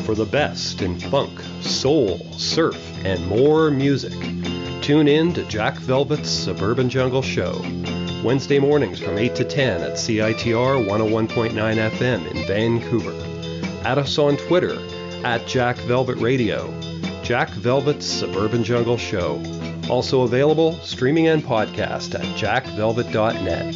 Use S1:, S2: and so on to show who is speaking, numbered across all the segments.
S1: for the best in funk, soul, surf, and more music. Tune in to Jack Velvet's Suburban Jungle Show, Wednesday mornings from 8 to 10 at CITR 101.9 FM in Vancouver. Add us on Twitter at Jack Velvet Radio. Jack Velvet's Suburban Jungle Show. Also available streaming and podcast at jackvelvet.net.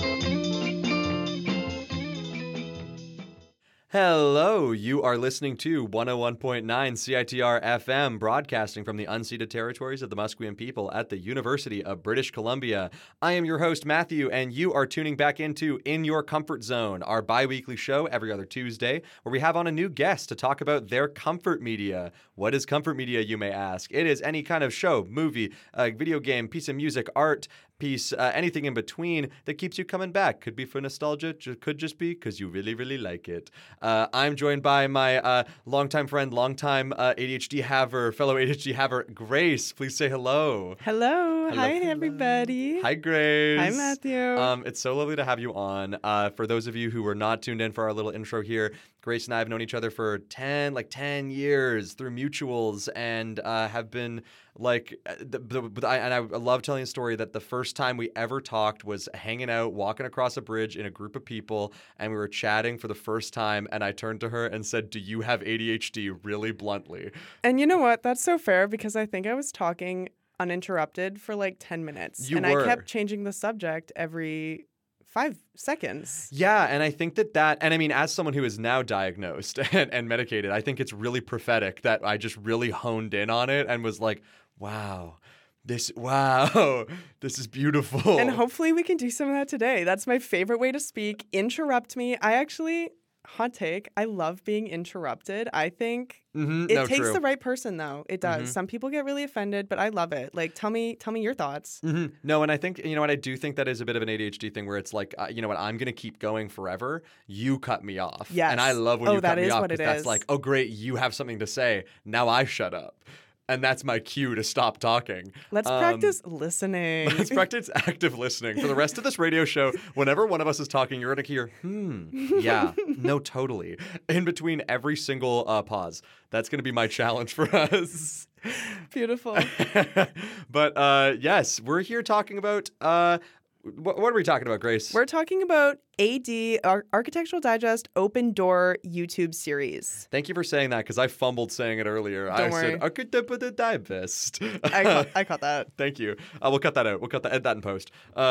S2: Hello, you are listening to 101.9 CITR FM, broadcasting from the unceded territories of the Musqueam people at the University of British Columbia. I am your host, Matthew, and you are tuning back into In Your Comfort Zone, our bi-weekly show every other Tuesday, where we have on a new guest to talk about their comfort media. What is comfort media, you may ask? It is any kind of show, movie, video game, piece of music, art, piece, anything in between that keeps you coming back. Could be for nostalgia, could just be because you really, really like it. I'm joined by my longtime friend, longtime ADHD haver, fellow ADHD haver, Grace. Please say hello.
S3: Hello. Hi, everybody.
S2: Hi, Grace.
S3: Hi, Matthew.
S2: It's so lovely to have you on. For those of you who were not tuned in for our little intro here, Grace and I have known each other for 10 years through mutuals and have been I love telling a story that the first time we ever talked was hanging out, walking across a bridge in a group of people, and we were chatting for the first time, and I turned to her and said, "Do you have ADHD?" really bluntly.
S3: And you know what? That's so fair because I think I was talking uninterrupted for like 10 minutes.
S2: You
S3: and
S2: were.
S3: I kept changing the subject every 5 seconds.
S2: Yeah, and I think that, and I mean, as someone who is now diagnosed and medicated, I think it's really prophetic that I just really honed in on it and was like, wow, this is beautiful.
S3: And hopefully we can do some of that today. That's my favorite way to speak. Interrupt me. Hot take, I love being interrupted. I think it takes the right person, though. It does. Some people get really offended, but I love it. Like, tell me your thoughts.
S2: No, and I think, I do think that is a bit of an ADHD thing where it's like, you know what, I'm going to keep going forever. You cut me off.
S3: Yes.
S2: And I love when you cut me off because that's
S3: is.
S2: like, oh, great, you have something to say. Now I shut up. And that's my cue to stop talking.
S3: Let's practice listening.
S2: Let's practice active listening. For the rest of this radio show, whenever one of us is talking, you're going to hear, yeah, no, totally. In between every single pause. That's going to be my challenge for us.
S3: Beautiful.
S2: But yes, we're here talking about... what are we talking about, Grace?
S3: We're talking about AD, Architectural Digest Open Door YouTube series.
S2: Thank you for saying that because I fumbled saying it earlier.
S3: Don't worry.
S2: Said Architectural Digest.
S3: I caught that.
S2: Thank you. We'll cut that out. We'll edit that in post.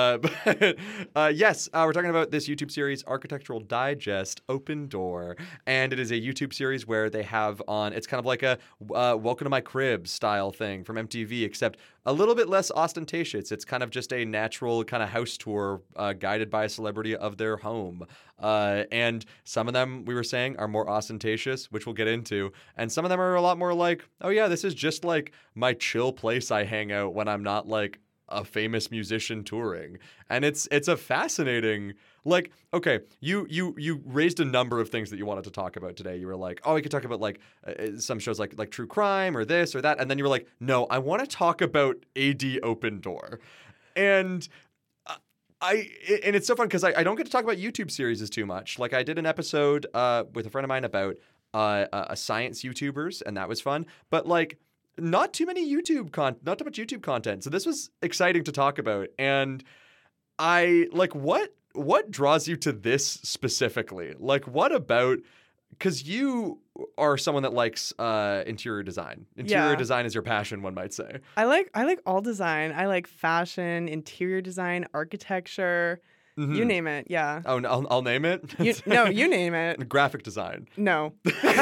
S2: Yes, we're talking about this YouTube series, Architectural Digest Open Door. And it is a YouTube series where they have on, it's kind of like a Welcome to My Crib style thing from MTV, except a little bit less ostentatious. It's kind of just a natural kind of house tour guided by a celebrity of their home. And some of them, we were saying, are more ostentatious, which we'll get into. And some of them are a lot more like, oh yeah, this is just like my chill place I hang out when I'm not like a famous musician touring. And it's a fascinating, like, okay, you raised a number of things that you wanted to talk about today. You were like, oh, we could talk about like some shows like true crime or this or that. And then you were like, no, I want to talk about AD Open Door. And it's so fun because I don't get to talk about YouTube series too much. Like I did an episode with a friend of mine about a science YouTubers, and that was fun. But like not too much YouTube content. So this was exciting to talk about. And I like what draws you to this specifically? Like what about, because you are someone that likes interior design. Interior design is your passion, one might say.
S3: I like all design. I like fashion, interior design, architecture. You name it, yeah.
S2: Oh, I'll name it?
S3: You name it.
S2: Graphic design.
S3: No.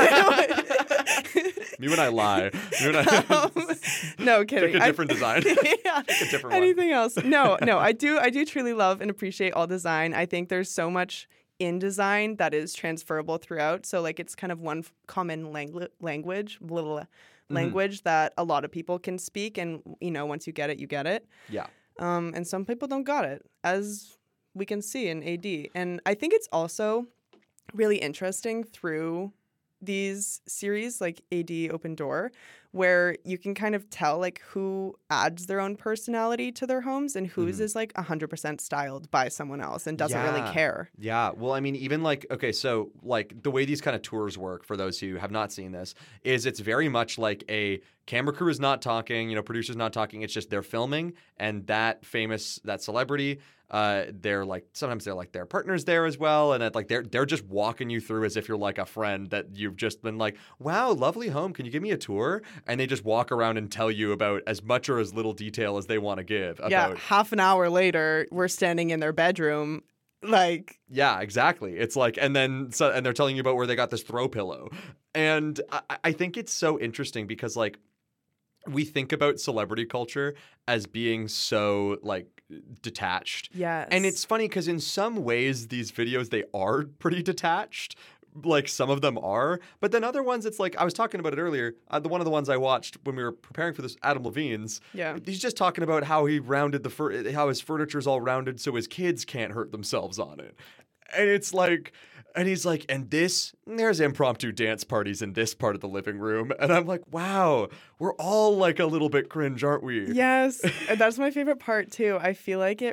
S2: You and I lie.
S3: No, kidding.
S2: Pick a different design.
S3: Yeah.
S2: Pick a different
S3: Anything else? No. I do truly love and appreciate all design. I think there's so much in design that is transferable throughout. So like it's kind of one common language that a lot of people can speak. And, once you get it, you get it.
S2: Yeah.
S3: And some people don't got it, as we can see in AD. And I think it's also really interesting through these series like AD Open Door, where you can kind of tell like who adds their own personality to their homes and whose is like 100% styled by someone else and doesn't really care.
S2: Yeah. Well, I mean, even like, okay, so like the way these kind of tours work, for those who have not seen this, is it's very much like a camera crew is not talking, you know, producer's not talking. It's just they're filming, and that celebrity, they're like, sometimes they're like their partners there as well, and like they're just walking you through as if you're like a friend that you've just been like, wow, lovely home, can you give me a tour? And they just walk around and tell you about as much or as little detail as they want to give about.
S3: Yeah, half an hour later, we're standing in their bedroom. Like,
S2: yeah, exactly. It's like, and they're telling you about where they got this throw pillow. And I think it's so interesting because like we think about celebrity culture as being so like detached.
S3: yes.
S2: And it's funny because in some ways these videos, they are pretty detached. Like some of them are, but then other ones, it's like I was talking about it earlier. One of the ones I watched when we were preparing for this, Adam Levine's.
S3: Yeah.
S2: He's just talking about how he rounded how his furniture's all rounded so his kids can't hurt themselves on it. And it's like, and he's like, and there's impromptu dance parties in this part of the living room. And I'm like, wow, we're all like a little bit cringe, aren't we?
S3: Yes. And that's my favorite part too. I feel like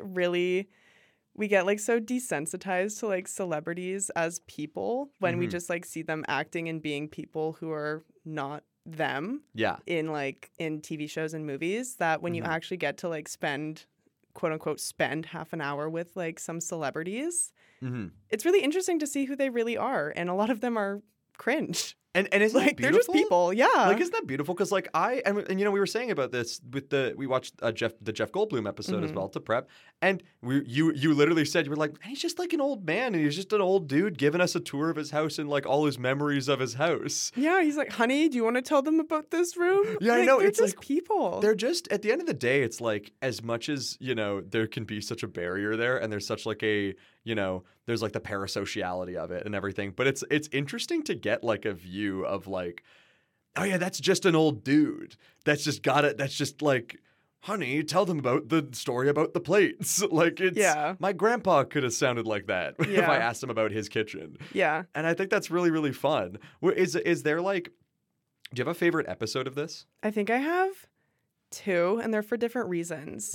S3: we get like so desensitized to like celebrities as people when we just like see them acting and being people who are not them.
S2: Yeah.
S3: In TV shows and movies, that when you actually get to like quote unquote spend half an hour with like some celebrities, it's really interesting to see who they really are, and a lot of them are cringe.
S2: And isn't
S3: like
S2: that beautiful?
S3: they're just people, yeah.
S2: Like, isn't that beautiful? Because like and you know, we were saying about this with we watched the Jeff Goldblum episode as well to prep, and you literally said, you were like, he's just like an old man, and he's just an old dude giving us a tour of his house and like all his memories of his house.
S3: Yeah, he's like, honey, do you want to tell them about this room?
S2: Yeah,
S3: like,
S2: I know.
S3: They're
S2: It's
S3: just
S2: like
S3: people.
S2: They're just, at the end of the day, it's like, as much as, you know, there can be such a barrier there, and there's such like a, you know, there's like the parasociality of it and everything, but it's interesting to get like a view of like, oh yeah, that's just an old dude. That's just got it. That's just like, honey, tell them about the story about the plates. Like, it's, my grandpa could have sounded like that if I asked him about his kitchen.
S3: Yeah.
S2: And I think that's really, really fun. Is there like, do you have a favorite episode of this?
S3: I think I have 2, and they're for different reasons.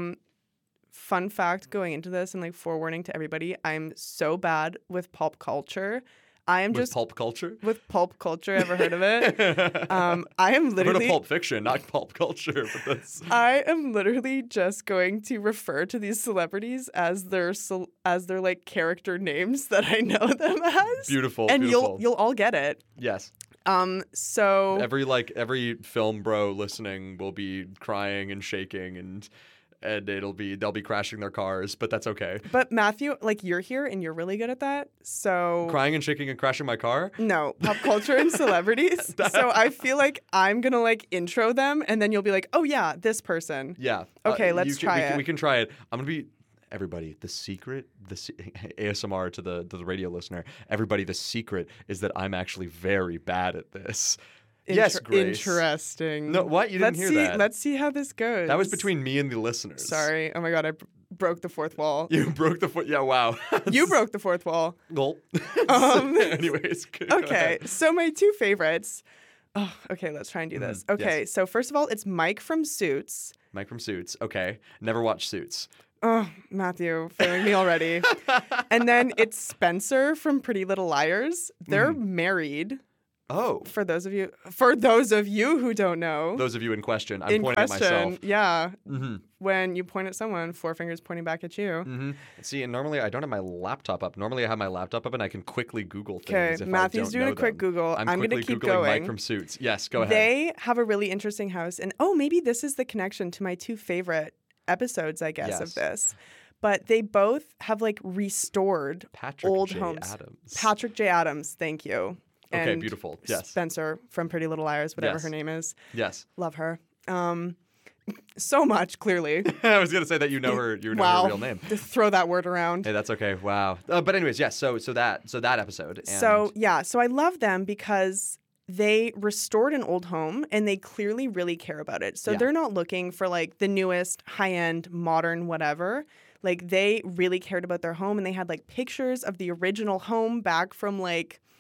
S3: Fun fact going into this, and like forewarning to everybody, I'm so bad with pulp culture.
S2: Pulp culture?
S3: With pulp culture, ever heard of it? I am literally...
S2: I've heard of Pulp Fiction, not pulp culture. But that's...
S3: I am literally just going to refer to these celebrities as their like character names that I know them as.
S2: Beautiful,
S3: and
S2: beautiful.
S3: you'll all get it.
S2: Yes.
S3: So
S2: every film bro listening will be crying and shaking and they'll be crashing their cars, but that's okay.
S3: But Matthew, like, you're here and you're really good at that. So
S2: crying and shaking and crashing my car?
S3: No, pop culture and celebrities. So I feel like I'm gonna like intro them, and then you'll be like, oh yeah, this person.
S2: Yeah.
S3: Okay, let's try it.
S2: We can try it. I'm gonna be. Everybody, the secret, ASMR to the radio listener. Everybody, the secret is that I'm actually very bad at this. Yes, Grace.
S3: Interesting.
S2: No, what? You didn't hear that?
S3: Let's see how this goes.
S2: That was between me and the listeners.
S3: Sorry. Oh my God, I broke the fourth wall.
S2: You broke the fourth. Yeah, wow.
S3: You broke the fourth wall.
S2: Gulp. Anyways.
S3: Okay, so my 2 favorites. Oh, okay, let's try and do this. Okay,
S2: yes.
S3: So first of all, it's Mike from Suits.
S2: Mike from Suits. Okay. Never watched Suits.
S3: Oh, Matthew, failing me already. And then it's Spencer from Pretty Little Liars. They're married.
S2: Oh.
S3: For those of you who don't know.
S2: Those of you in question. I'm pointing at myself.
S3: Yeah. When you point at someone, 4 fingers pointing back at you.
S2: Mm-hmm. See, and normally I don't have my laptop up. Normally I have my laptop up and I can quickly Google things.
S3: Okay, Matthew's doing a quick Google. I'm going to keep
S2: Googling
S3: going.
S2: Mike from Suits. Yes, go ahead.
S3: They have a really interesting house. And maybe this is the connection to my 2 favorite episodes, I guess, of this. But they both have like restored old homes.
S2: Adams.
S3: Patrick J. Adams, thank you.
S2: Okay,
S3: and
S2: beautiful. Yes.
S3: Spencer from Pretty Little Liars, whatever her name is.
S2: Yes.
S3: Love her. So much, clearly.
S2: I was gonna say that you know her her real name.
S3: Just throw that word around.
S2: Hey, that's okay. Wow. But anyways, yes. So that episode. And...
S3: So I love them because they restored an old home and they clearly really care about it. So they're not looking for like the newest, high-end, modern, whatever. Like they really cared about their home, and they had like pictures of the original home back from like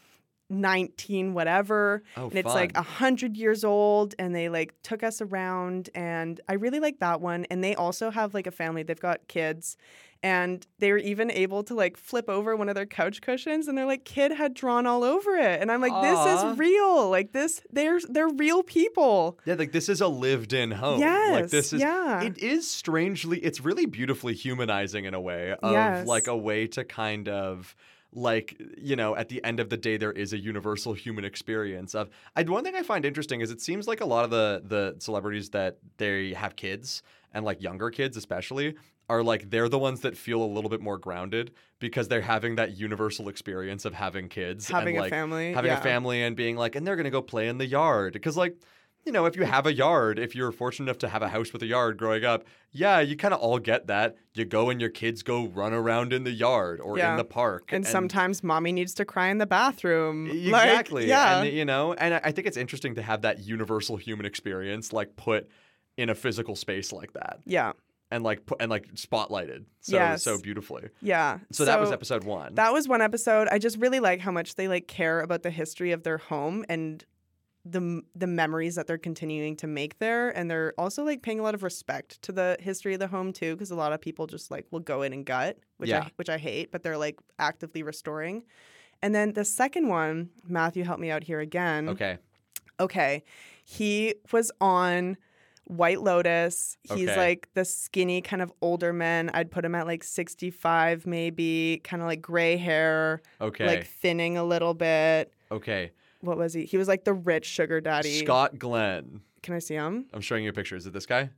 S3: 19 whatever,
S2: Oh,
S3: and it's like
S2: fun.
S3: 100 years old, and they like took us around, and I really like that one. And they also have like a family, they've got kids, and they were even able to like flip over one of their couch cushions, and their like kid had drawn all over it, and I'm like, this
S2: Aw.
S3: is real, like this, they're real people.
S2: Yeah, like this is a lived-in home. Like
S3: Yes,
S2: this is.
S3: yeah.
S2: It is strangely. It's really beautifully humanizing in a way of
S3: Yes.
S2: like a way to kind of. Like, you know, at the end of the day, there is a universal human experience of. One thing I find interesting is it seems like a lot of the celebrities that they have kids and like younger kids especially are like they're the ones that feel a little bit more grounded because they're having that universal experience of having kids,
S3: Having
S2: and,
S3: a
S2: like,
S3: family,
S2: having a
S3: yeah.
S2: family, and being like, and they're gonna go play in the yard because like. You know, if you have a yard, if you're fortunate enough to have a house with a yard growing up, yeah, you kind of all get that. You go and your kids go run around in the yard or in
S3: Yeah.
S2: the park.
S3: And sometimes mommy needs to cry in the bathroom.
S2: Exactly.
S3: Like, yeah.
S2: And, you know, and I think it's interesting to have that universal human experience like put in a physical space like that
S3: Yeah.
S2: and like spotlighted
S3: Yes.
S2: so beautifully.
S3: Yeah.
S2: So that was episode 1.
S3: That was one episode. I just really like how much they like care about the history of their home and the memories that they're continuing to make there, and they're also like paying a lot of respect to the history of the home too, because a lot of people just like will go in and gut, which
S2: Yeah.
S3: I hate, but they're like actively restoring. And then the second one, Matthew, help me out here again. Okay. He was on White Lotus. He's
S2: Okay.
S3: like the skinny kind of older man. I'd put him at like 65 maybe, kind of like gray hair,
S2: Okay.
S3: like thinning a little bit.
S2: Okay.
S3: What was he? He was like the rich sugar daddy.
S2: Scott Glenn.
S3: Can I see him?
S2: I'm showing you a picture. Is it this guy?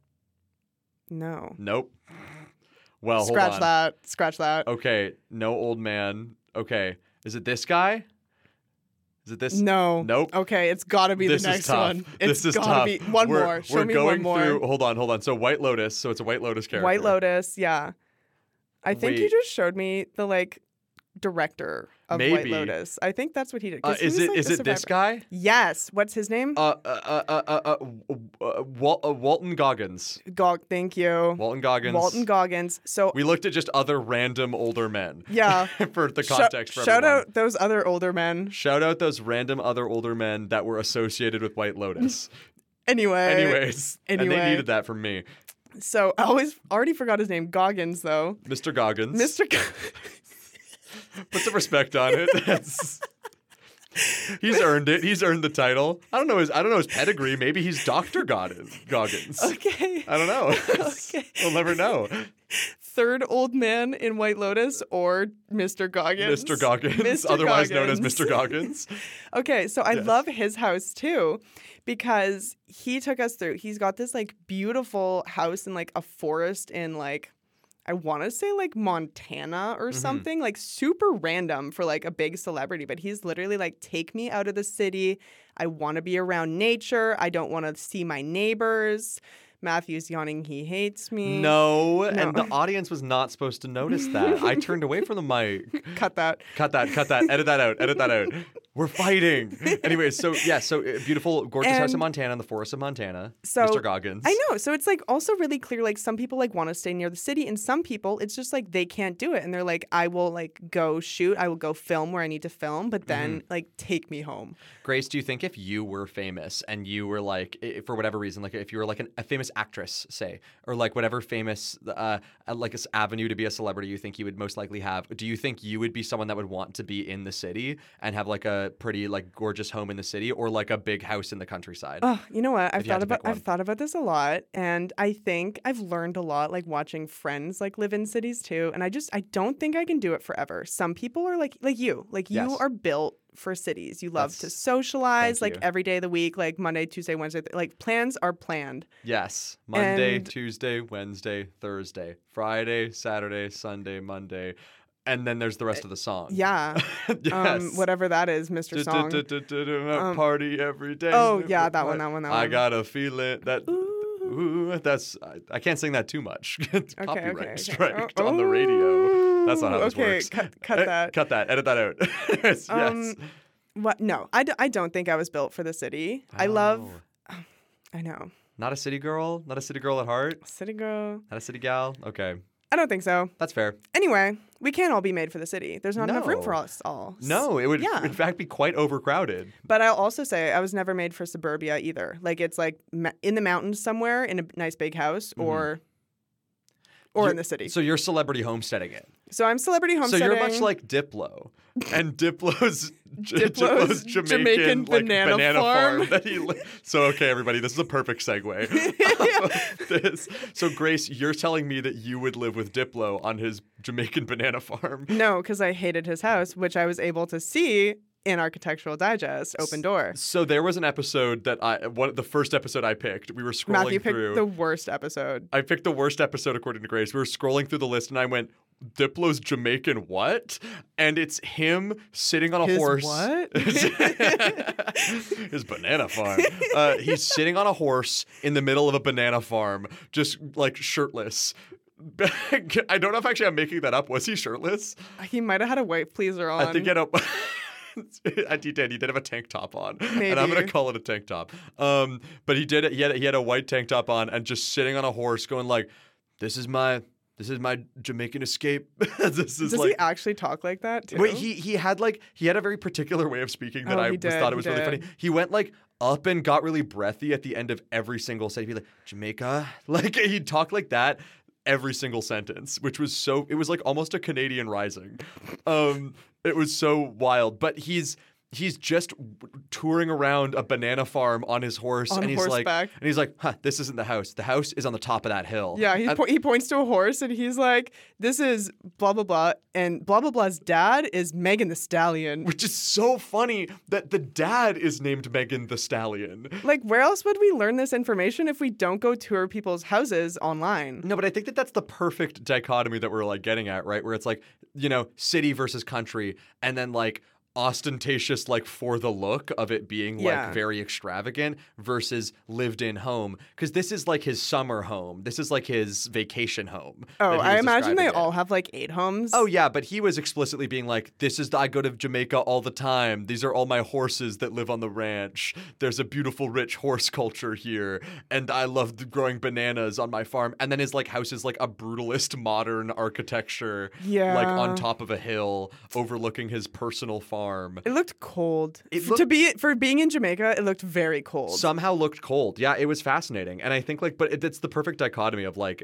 S3: No.
S2: Nope. Well, hold
S3: Scratch
S2: on.
S3: that. Scratch that.
S2: Okay. No old man. Okay. Is it this guy? Is it this?
S3: No.
S2: Nope.
S3: Okay, it's got to be
S2: This
S3: the
S2: is
S3: next
S2: tough.
S3: one. It's
S2: This is
S3: gotta
S2: tough.
S3: be one
S2: We're-
S3: more. Show
S2: we're
S3: me
S2: going
S3: one more.
S2: through. Hold on. So White Lotus. So it's a White Lotus character.
S3: White Lotus, yeah. I think you
S2: Wait.
S3: just showed me the like director of White
S2: Maybe.
S3: Lotus. I think that's what he did. 'cause he
S2: Is
S3: was,
S2: it
S3: like,
S2: is
S3: the
S2: it this
S3: survivor.
S2: guy?
S3: Yes. What's his name?
S2: Walton Goggins.
S3: Thank you.
S2: Walton Goggins.
S3: Walton Goggins. So
S2: We looked at just other random older men.
S3: yeah.
S2: For the context for
S3: Shout
S2: everyone.
S3: out those other older men.
S2: Shout out those random other older men that were associated with White Lotus.
S3: Anyway.
S2: Anyways, and
S3: Anyway.
S2: they needed that from me.
S3: So I already forgot his name. Goggins though.
S2: Mr. Goggins.
S3: Mr.
S2: Put some respect on it. He's earned it. He's earned the title. I don't know his pedigree. Maybe he's Dr. Goggins.
S3: Okay.
S2: I don't know.
S3: Okay.
S2: We'll never know.
S3: Third old man in White Lotus or Mr. Goggins?
S2: Mr. Goggins,
S3: Mr.
S2: otherwise known as
S3: Goggins.
S2: Mr. Goggins.
S3: Okay, so I
S2: Yes.
S3: love his house too because he took us through. He's got this like beautiful house in like a forest in like I want to say like Montana or something, like super random for like a big celebrity, but he's literally like, take me out of the city. I want to be around nature. I don't want to see my neighbors. Matthew's yawning. He hates me.
S2: No, and the audience was not supposed to notice that. I turned away from the mic.
S3: Cut that.
S2: Cut that. Edit that out. We're fighting. Anyways, so beautiful, gorgeous house in
S3: And-
S2: Montana in the forest of Montana.
S3: So
S2: Mr. Goggins.
S3: I know. So it's like also really clear. Like some people like want to stay near the city, and some people it's just like they can't do it, and they're like, I will like go shoot. I will go film where I need to film, but then like take me home.
S2: Grace, do you think if you were famous and you were like, for whatever reason, like if you were like a famous actress, say, or like whatever famous, like this avenue to be a celebrity you think you would most likely have, do you think you would be someone that would want to be in the city and have like a pretty like gorgeous home in the city or like a big house in the countryside?
S3: Oh, you know what?
S2: If you had to pick one.
S3: I've thought about this a lot, and I think I've learned a lot like watching friends like live in cities too. And I don't think I can do it forever. Some people are like you
S2: Yes.
S3: are built for cities. You love to
S2: That's-
S3: socialize
S2: thank
S3: like
S2: you.
S3: every day of the week, like Monday, Tuesday, Wednesday. Like plans are planned.
S2: Yes. Monday,
S3: And-
S2: Tuesday, Wednesday, Thursday, Friday, Saturday, Sunday, Monday. And then there's the rest of the song.
S3: Yeah.
S2: Yes.
S3: Whatever that is, Mr. Song.
S2: Party every day.
S3: Oh, yeah, that one.
S2: I
S3: one.
S2: got a feeling that. Ooh, that's. I can't sing that too much. Copyright
S3: okay.
S2: strike on the radio. That's not how this
S3: okay,
S2: works.
S3: cut that.
S2: Cut that. Edit that out. Yes.
S3: What? No, I don't think I was built for the city. I love. I know.
S2: Not a city girl. Not a city girl at heart.
S3: City girl.
S2: Not a city gal. Okay.
S3: I don't think so.
S2: That's fair.
S3: Anyway, we can't all be made for the city. There's not enough room for us all.
S2: No, it would in fact be quite overcrowded.
S3: But I'll also say I was never made for suburbia either. Like it's like in the mountains somewhere in a nice big house or in the city.
S2: So you're celebrity homesteading it.
S3: So I'm celebrity homesteading.
S2: So you're much like Diplo. And Diplo's
S3: Jamaican
S2: like,
S3: banana farm.
S2: that he So, okay, everybody, this is a perfect segue. So, Grace, you're telling me that you would live with Diplo on his Jamaican banana farm.
S3: No, because I hated his house, which I was able to see in Architectural Digest, Open Door.
S2: So there was an episode that the first episode I picked, we were scrolling
S3: Matthew
S2: through.
S3: picked the worst episode.
S2: I picked the worst episode according to Grace. We were scrolling through the list and I went, Diplo's Jamaican what? And it's him sitting on a horse.
S3: What?
S2: His banana farm. He's sitting on a horse in the middle of a banana farm, just like shirtless. I don't know if actually I'm making that up. Was he shirtless?
S3: He might have had a wife pleaser on.
S2: I think he did. He did have a tank top on,
S3: Maybe.
S2: and I'm gonna call it a tank top. But he did. He had a white tank top on, and just sitting on a horse, going like, "This is my Jamaican escape."
S3: Does he actually talk like that too?
S2: Wait, he had a very particular way of speaking that thought it was really funny. He went like up and got really breathy at the end of every single sentence. He'd be like, Jamaica, like he'd talk like that every single sentence, which was it was like almost a Canadian Rising. It was so wild, but he's just touring around a banana farm on his horse,
S3: on
S2: and he's
S3: horseback.
S2: like, huh, this isn't the house. The house is on the top of that hill.
S3: Yeah, he points to a horse and he's like, this is blah, blah, blah. And blah, blah, blah's dad is Megan the Stallion.
S2: Which is so funny that the dad is named Megan the Stallion.
S3: Like, where else would we learn this information if we don't go tour people's houses online?
S2: No, but I think that's the perfect dichotomy that we're like getting at, right? Where it's like, city versus country, and then like ostentatious, like for the look of it being like very extravagant versus lived in home, because this is like his summer home, this is like his vacation home.
S3: I imagine they all have like 8 homes.
S2: Oh yeah, but he was explicitly being like, I go to Jamaica all the time, these are all my horses that live on the ranch, there's a beautiful rich horse culture here, and I love growing bananas on my farm. And then his like house is like a brutalist modern architecture, like on top of a hill overlooking his personal farm.
S3: It looked cold. For being in Jamaica, it looked very cold.
S2: Somehow looked cold. Yeah, it was fascinating. And I think it's the perfect dichotomy of like,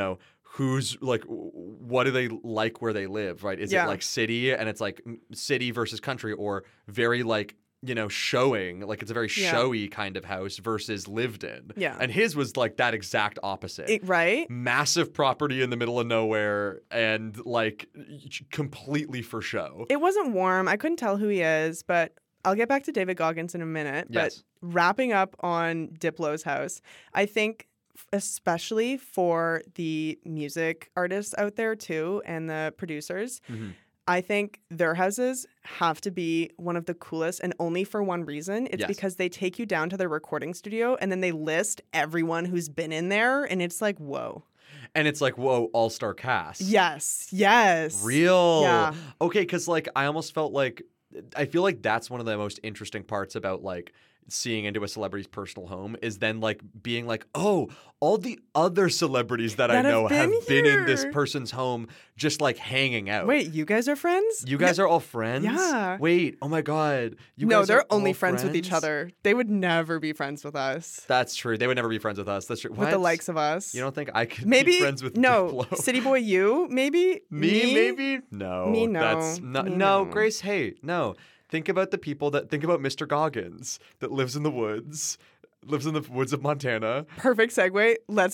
S2: who's like, what do they like where they live, right? Is it like city, and it's like city versus country, or very like, showing, like it's a very showy kind of house versus lived in.
S3: Yeah.
S2: And his was like that exact opposite.
S3: Right?
S2: Massive property in the middle of nowhere and like completely for show.
S3: It wasn't warm. I couldn't tell who he is, but I'll get back to David Goggins in a minute.
S2: Yes.
S3: But wrapping up on Diplo's house, I think especially for the music artists out there too and the producers, I think their houses have to be one of the coolest, and only for one reason. It's because they take you down to their recording studio and then they list everyone who's been in there, and it's like, whoa.
S2: And it's like, whoa, all-star cast.
S3: Yes.
S2: Real.
S3: Yeah.
S2: Okay, because like I almost felt like, I feel like that's one of the most interesting parts about like seeing into a celebrity's personal home, is then like being like, oh, all the other celebrities that I know have been in this person's home, just like hanging out.
S3: Wait, you guys are friends?
S2: You guys are all friends?
S3: Yeah.
S2: Wait, oh my God.
S3: No, they're only friends with each other. They would never be friends with us.
S2: That's true. They would never be friends with us. That's true.
S3: With the likes of us.
S2: You don't think I could be friends with Diplo?
S3: City Boy, you? Maybe?
S2: Me? Maybe? No.
S3: Me, no.
S2: That's not,
S3: Me,
S2: no,
S3: no.
S2: Grace, hey, no. Think about the people think about Mr. Goggins that lives in the woods of Montana.
S3: Perfect segue. Let's